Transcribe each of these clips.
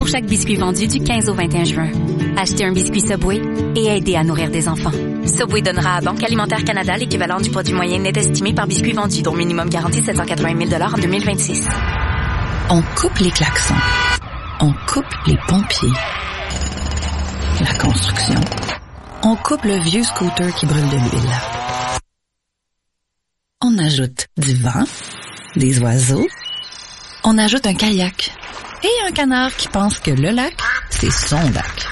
chaque biscuit vendu du 15 au 21 juin. Achetez un biscuit Subway et aidez à nourrir des enfants. Subway donnera à Banque Alimentaire Canada l'équivalent du produit moyen net estimé par biscuit vendu, dont minimum garanti 780 000 $ en 2026. On coupe les klaxons. On coupe les pompiers. La construction. On coupe le vieux scooter qui brûle de l'huile. On ajoute du vent, des oiseaux. On ajoute un kayak et un canard qui pense que le lac, c'est son lac.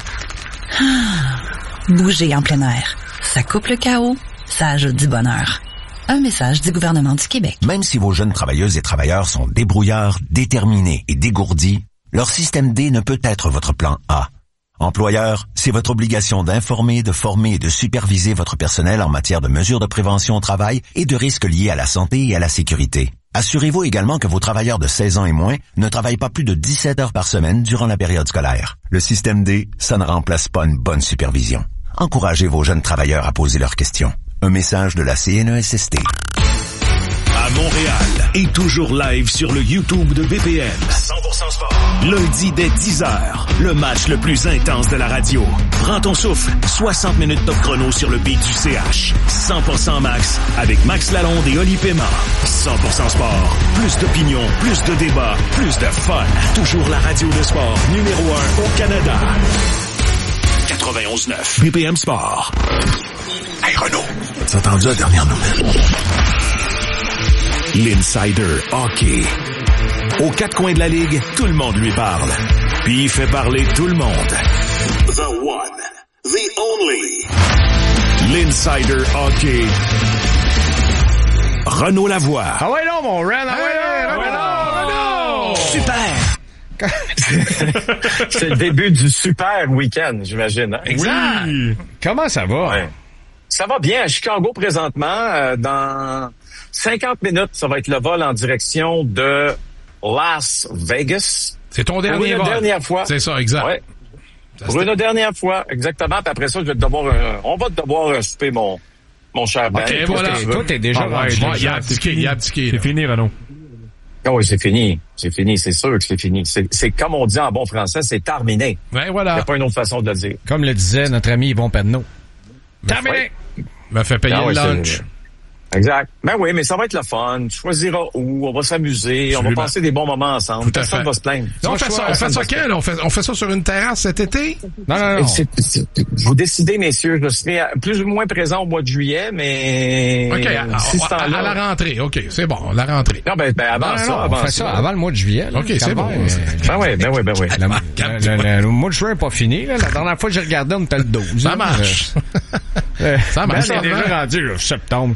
Bouger en plein air, ça coupe le chaos, ça ajoute du bonheur. Un message du gouvernement du Québec. Même si vos jeunes travailleuses et travailleurs sont débrouillards, déterminés et dégourdis, leur système D ne peut être votre plan A. Employeur, c'est votre obligation d'informer, de former et de superviser votre personnel en matière de mesures de prévention au travail et de risques liés à la santé et à la sécurité. Assurez-vous également que vos travailleurs de 16 ans et moins ne travaillent pas plus de 17 heures par semaine durant la période scolaire. Le système D, ça ne remplace pas une bonne supervision. Encouragez vos jeunes travailleurs à poser leurs questions. Un message de la CNESST. À Montréal et toujours live sur le YouTube de BPM. 100% sport. Lundi dès 10h, le match le plus intense de la radio. Prends ton souffle, 60 minutes top chrono sur le beat du CH. 100% Max avec Max Lalonde et Oli Paiement. 100% sport. Plus d'opinion, plus de débats, plus de fun. Toujours la radio de sport numéro 1 au Canada. 91.9 BPM Sport. Hey Renaud, t'as entendu la dernière nouvelle? L'Insider Hockey. Aux quatre coins de la ligue, tout le monde lui parle. Puis il fait parler tout le monde. The one, the only. L'Insider Hockey. Renaud Lavoie. Ah ouais non, mon Ren, Renaud! Super! C'est le début du super week-end, j'imagine. Hein? Exact! Oui. Comment ça va? Ouais. Ça va bien à Chicago présentement. Dans 50 minutes, ça va être le vol en direction de Las Vegas. C'est ton dernier vol. Pour une dernière fois. C'est ça, exact. Ouais. Pour une dernière fois, exactement. Puis après ça, on va devoir souper mon cher Ben. OK, voilà. Toi, t'es déjà rendu. Il a abdiqué. C'est fini, Renaud. Ah oui, c'est fini. C'est fini. C'est sûr que c'est fini. C'est comme on dit en bon français, c'est terminé. Ben voilà. Il n'y a pas une autre façon de le dire. Comme le disait notre ami Yvon Penneau. Terminé! m'a fait payer le lunch. Exact. Ben oui, mais ça va être le fun. Tu choisiras où, on va s'amuser, on va passer des bons moments ensemble. Personne va se plaindre. On fait ça quand, là? On fait ça sur une terrasse cet été? Non. Vous décidez, messieurs. Je serai plus ou moins présent au mois de juillet, mais... OK, à la rentrée. OK, c'est bon, la rentrée. Non, ben avant ça. On fait ça avant le mois de juillet. Là, OK, c'est bon. Ben oui. Le mois de juin n'est pas fini. Là. La dernière fois que j'ai regardé, on était le 12. Ça marche. Ça marche. Ben, on est déjà rendu là, septembre.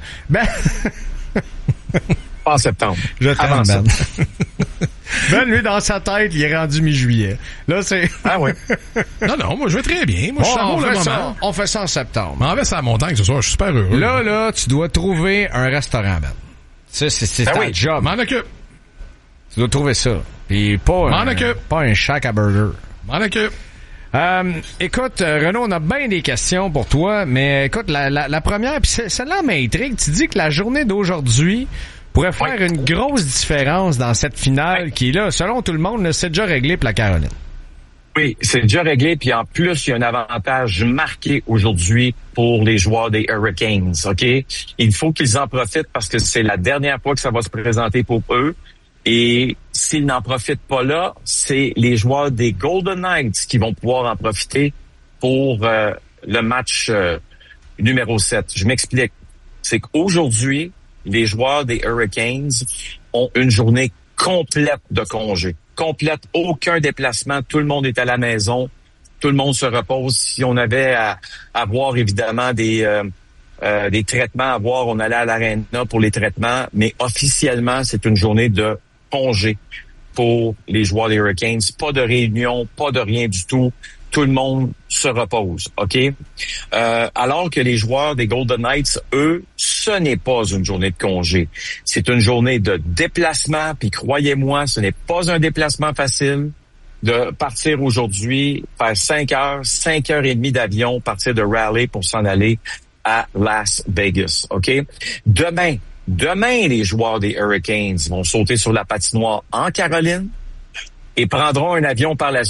Pas en septembre. Je t'aime, Ben. Ben, lui, dans sa tête, il est rendu mi-juillet. Là, c'est... Ah ouais. Non, moi, je vais très bien. Moi, je savoure le moment. On fait ça en septembre. On va à la montagne ce soir. Je suis super heureux. Là, tu dois trouver un restaurant, Ben. Ça, c'est ta job. M'en occupe. Tu dois trouver ça. Puis pas un shack à burger. M'en occupe. Écoute, Renaud, on a bien des questions pour toi, mais écoute, la première, puis celle-là m'intrigue. Tu dis que la journée d'aujourd'hui pourrait faire une grosse différence dans cette finale qui, là, selon tout le monde, là, c'est déjà réglé pour la Caroline. Oui, c'est déjà réglé, puis en plus, il y a un avantage marqué aujourd'hui pour les joueurs des Hurricanes, OK? Il faut qu'ils en profitent parce que c'est la dernière fois que ça va se présenter pour eux. Et s'ils n'en profitent pas là, c'est les joueurs des Golden Knights qui vont pouvoir en profiter pour le match numéro 7. Je m'explique. C'est qu'aujourd'hui, les joueurs des Hurricanes ont une journée complète de congé. Complète, aucun déplacement, tout le monde est à la maison, tout le monde se repose. Si on avait à avoir évidemment des traitements à voir, on allait à l'aréna pour les traitements, mais officiellement, c'est une journée de congé pour les joueurs des Hurricanes. Pas de réunion, pas de rien du tout. Tout le monde se repose, OK? Alors que les joueurs des Golden Knights, eux, ce n'est pas une journée de congé. C'est une journée de déplacement, puis croyez-moi, ce n'est pas un déplacement facile de partir aujourd'hui, faire 5 heures et demie d'avion, partir de Raleigh pour s'en aller à Las Vegas, OK? Demain, les joueurs des Hurricanes vont sauter sur la patinoire en Caroline et prendront un avion par la